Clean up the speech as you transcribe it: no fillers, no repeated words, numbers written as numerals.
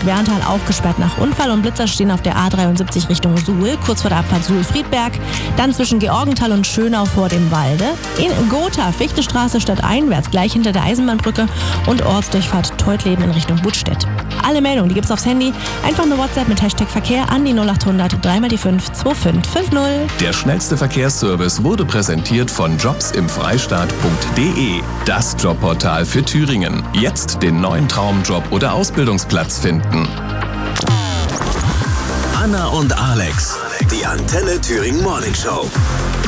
Friedberg-Werntal auch gesperrt nach Unfall und Blitzer stehen auf der A73 Richtung Suhl, kurz vor der Abfahrt Suhl-Friedberg. Dann zwischen Georgenthal und Schönau vor dem Walde. In Gotha, Fichtestraße stadteinwärts, gleich hinter der Eisenbahnbrücke und Ortsdurchfahrt Teutleben in Richtung Buttstedt. Alle Meldungen, die gibt's aufs Handy. Einfach eine WhatsApp mit Hashtag Verkehr an die 0800 3 mal die 5 2550. Der schnellste Verkehrsservice wurde präsentiert von jobsimfreistaat.de. Das Jobportal für Thüringen. Jetzt den neuen Traumjob oder Ausbildungsplatz finden. Anna und Alex, die Antenne Thüringen Morning Show.